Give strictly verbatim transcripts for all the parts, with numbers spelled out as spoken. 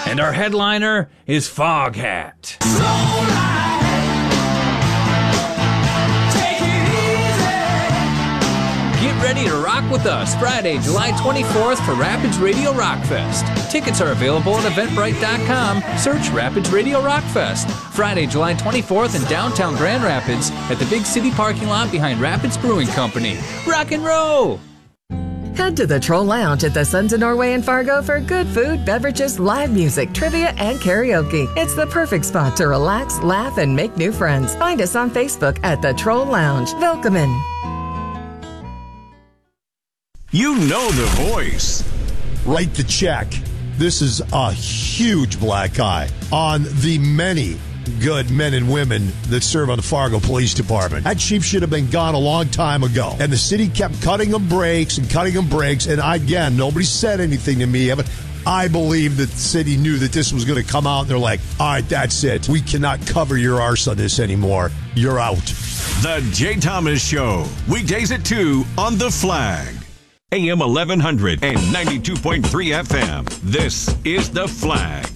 And our headliner is Foghat. Get ready to rock with us Friday, July twenty-fourth for Rapids Radio Rockfest. Tickets are available at eventbrite dot com. Search Rapids Radio Rockfest. Friday, July twenty-fourth in downtown Grand Rapids at the Big City parking lot behind Rapids Brewing Company. Rock and roll! Head to the Troll Lounge at the Sons of Norway in Fargo for good food, beverages, live music, trivia, and karaoke. It's the perfect spot to relax, laugh, and make new friends. Find us on Facebook at the Troll Lounge. Welcome. You know the voice. Write the check. This is a huge black eye on the many good men and women that serve on the Fargo Police Department. That chief should have been gone a long time ago. And the city kept cutting them breaks and cutting them breaks. And again, nobody said anything to me. But I believe that the city knew that this was going to come out. And they're like, all right, that's it. We cannot cover your arse on this anymore. You're out. The Jay Thomas Show. Weekdays at two on The Flag. A M eleven hundred and ninety-two point three F M. This is The Flag.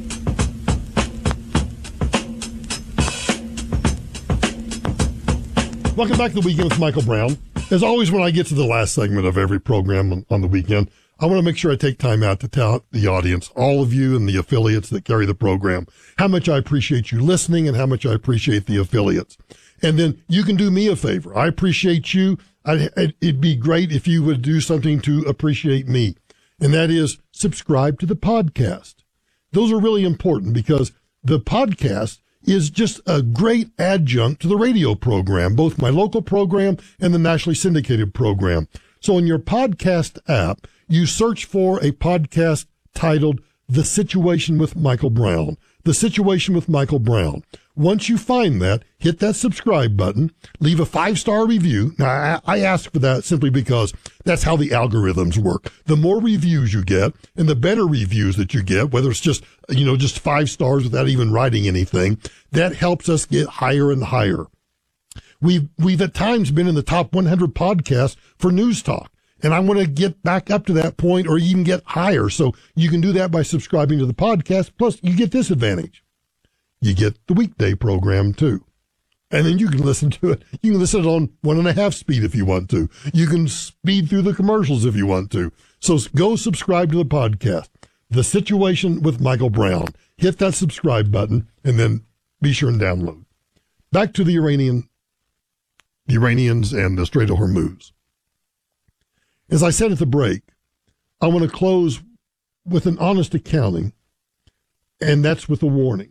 Welcome back to the weekend with Michael Brown. As always, when I get to the last segment of every program on, on the weekend, I want to make sure I take time out to tell the audience, all of you and the affiliates that carry the program, how much I appreciate you listening and how much I appreciate the affiliates. And then you can do me a favor. I appreciate you. I'd, it'd be great if you would do something to appreciate me, and that is subscribe to the podcast. Those are really important because the podcast is just a great adjunct to the radio program, both my local program and the nationally syndicated program. So in your podcast app, you search for a podcast titled The Situation with Michael Brown. The Situation with Michael Brown. Once you find that, hit that subscribe button, leave a five-star review. Now, I ask for that simply because that's how the algorithms work. The more reviews you get and the better reviews that you get, whether it's just, you know, just five stars without even writing anything, that helps us get higher and higher. We've, we've at times been in the top one hundred podcasts for News Talk. And I want to get back up to that point or even get higher. So you can do that by subscribing to the podcast. Plus, you get this advantage. You get the weekday program, too. And then you can listen to it. You can listen to it on one and a half speed if you want to. You can speed through the commercials if you want to. So go subscribe to the podcast. The Situation with Michael Brown. Hit that subscribe button and then be sure and download. Back to the Iranian, the Iranians and the Strait of Hormuz. As I said at the break, I want to close with an honest accounting, and that's with a warning.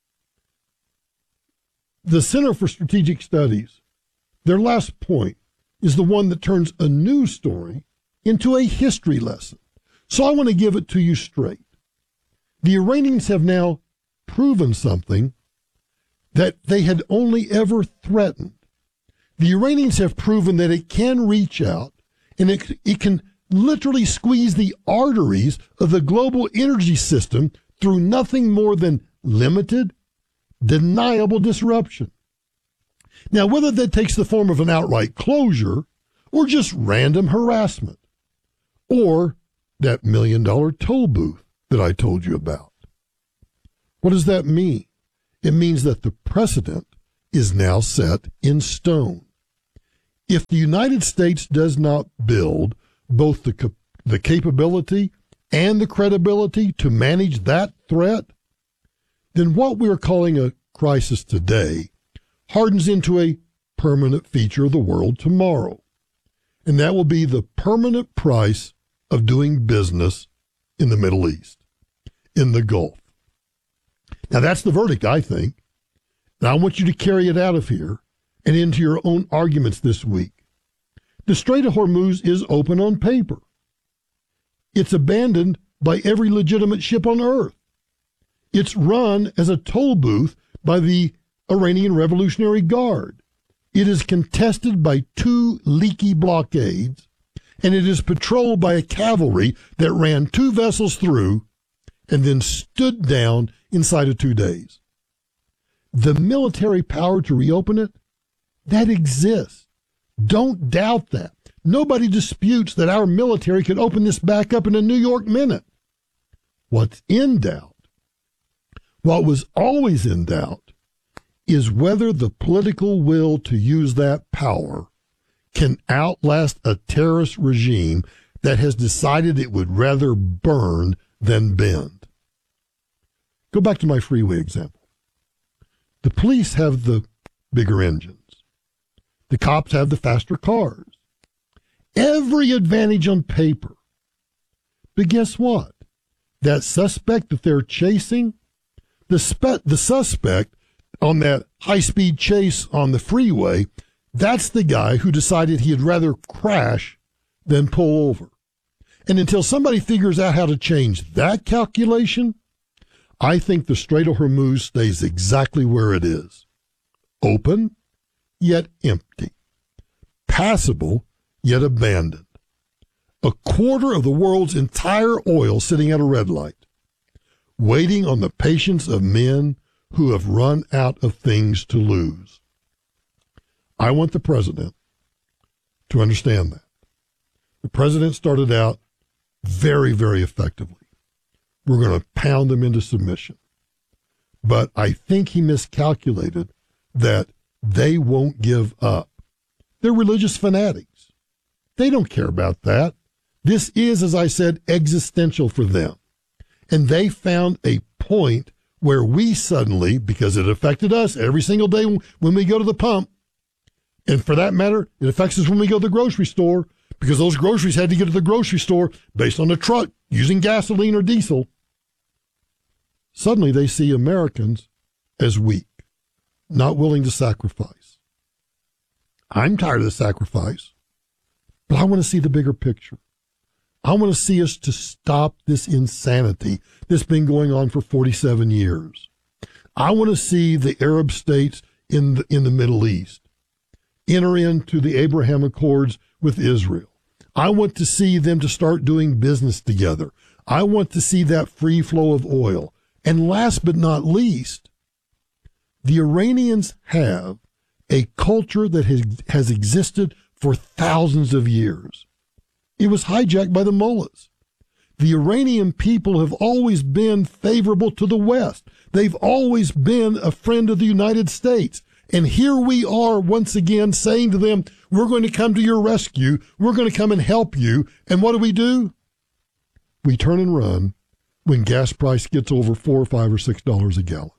The Center for Strategic Studies, their last point is the one that turns a news story into a history lesson. So I want to give it to you straight. The Iranians have now proven something that they had only ever threatened. The Iranians have proven that it can reach out and it, it can literally squeeze the arteries of the global energy system through nothing more than limited, deniable disruption. Now, whether that takes the form of an outright closure or just random harassment or that million-dollar toll booth that I told you about. What does that mean? It means that the precedent is now set in stone. If the United States does not build both the cap- the capability and the credibility to manage that threat, then what we are calling a crisis today hardens into a permanent feature of the world tomorrow. And that will be the permanent price of doing business in the Middle East, in the Gulf. Now, that's the verdict, I think. Now, I want you to carry it out of here and into your own arguments this week. The Strait of Hormuz is open on paper. It's abandoned by every legitimate ship on earth. It's run as a toll booth by the Iranian Revolutionary Guard. It is contested by two leaky blockades, and it is patrolled by a cavalry that ran two vessels through and then stood down inside of two days. The military power to reopen it, that exists. Don't doubt that. Nobody disputes that our military could open this back up in a New York minute. What's in doubt What was always in doubt is whether the political will to use that power can outlast a terrorist regime that has decided it would rather burn than bend. Go back to my freeway example. The police have the bigger engines. The cops have the faster cars. Every advantage on paper. But guess what? That suspect that they're chasing, the, spe- the suspect on that high-speed chase on the freeway, that's the guy who decided he'd rather crash than pull over. And until somebody figures out how to change that calculation, I think the Strait of Hormuz stays exactly where it is. Open, yet empty. Passable, yet abandoned. A quarter of the world's entire oil sitting at a red light, waiting on the patience of men who have run out of things to lose. I want the president to understand that. The president started out very, very effectively. We're going to pound them into submission. But I think he miscalculated that they won't give up. They're religious fanatics. They don't care about that. This is, as I said, existential for them. And they found a point where we suddenly, because it affected us every single day when we go to the pump, and for that matter, it affects us when we go to the grocery store, because those groceries had to get to the grocery store based on a truck using gasoline or diesel. Suddenly they see Americans as weak, not willing to sacrifice. I'm tired of the sacrifice, but I want to see the bigger picture. I want to see us to stop this insanity that's been going on for forty-seven years. I want to see the Arab states in the, in the Middle East enter into the Abraham Accords with Israel. I want to see them to start doing business together. I want to see that free flow of oil. And last but not least, the Iranians have a culture that has, has existed for thousands of years. It was hijacked by the mullahs. The Iranian people have always been favorable to the West. They've always been a friend of the United States. And here we are once again saying to them, we're going to come to your rescue. We're going to come and help you. And what do we do? We turn and run when gas price gets over four or five or six dollars a gallon.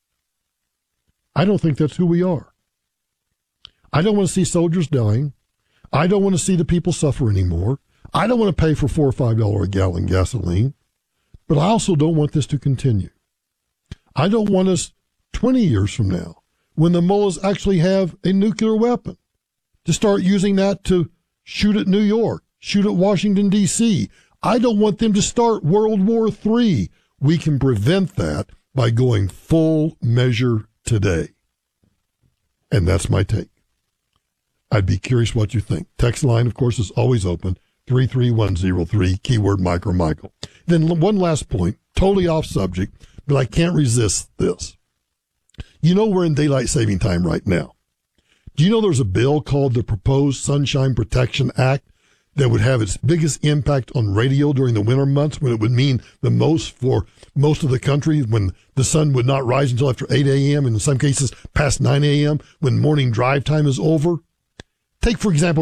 I don't think that's who we are. I don't want to see soldiers dying. I don't want to see the people suffer anymore. I don't want to pay for four or five dollars a gallon gasoline, but I also don't want this to continue. I don't want us twenty years from now, when the mullahs actually have a nuclear weapon, to start using that to shoot at New York, shoot at Washington, D C I don't want them to start World War Three. We can prevent that by going full measure today. And that's my take. I'd be curious what you think. Text line, of course, is always open, three three one zero three, keyword Mike or Michael. Then one last point, totally off subject, but I can't resist this. You know we're in daylight saving time right now. Do you know there's a bill called the Proposed Sunshine Protection Act that would have its biggest impact on radio during the winter months, when it would mean the most for most of the country, when the sun would not rise until after eight a.m. and in some cases past nine a.m., when morning drive time is over? Take, for example,